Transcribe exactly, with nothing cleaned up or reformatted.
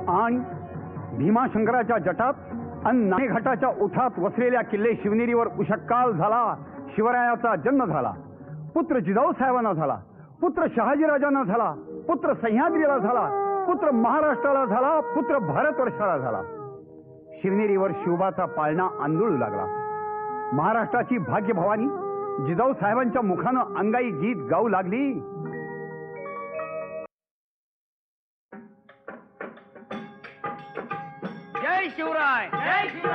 आणि भीमाशंकराच्या जटात आणि नाणेघाटाच्या उठात वसलेल्या किल्ले शिवनेरीवर उषक्काल झाला. शिवरायाचा जन्म झाला. पुत्र जिजाऊ साहेबांना झाला. पुत्र शहाजीराजांना झाला. पुत्र सह्याद्रीला झाला. पुत्र महाराष्ट्राला झाला. पुत्र भारतवर्षाला झाला. शिवनेरीवर शिवबाचा पाळणा आंदोळू लागला. महाराष्ट्राची भाग्यभवानी जिजाऊ साहेबांच्या मुखानं अंगाई गीत गाऊ लागली. जय शिवराय. जय शिवराय.